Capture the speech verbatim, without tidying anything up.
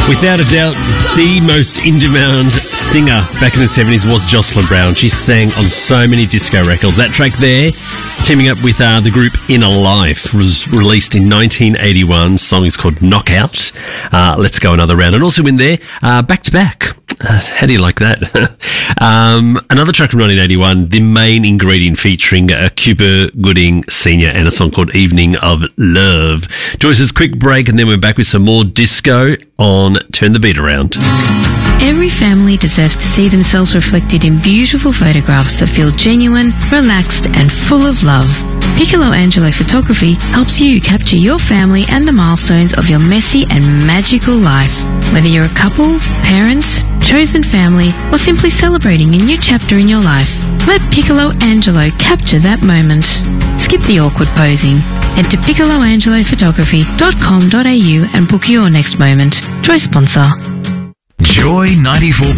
Without a doubt, the most in-demand singer back in the seventies was Jocelyn Brown. She sang on so many disco records. That track there, teaming up with uh, the group Inner Life, was released in nineteen eighty-one. The song is called Knockout. Uh, let's go another round. And also in there, uh, Back to Back. Uh, how do you like that? um, another track from nineteen eighty-one, The Main Ingredient, featuring uh, Cuba Gooding Senior and a song called Evening of Love. Joyce's quick break, and then we're back with some more disco on Turn the Beat Around. Every family deserves to see themselves reflected in beautiful photographs that feel genuine, relaxed and full of love. Piccolo Angelo Photography helps you capture your family and the milestones of your messy and magical life. Whether you're a couple, parents, chosen family, or simply celebrating a new chapter in your life, let Piccolo Angelo capture that moment. Skip the awkward posing. Head to piccolo angelo photography dot com dot a u and book your next moment. Joy sponsor. Joy ninety-four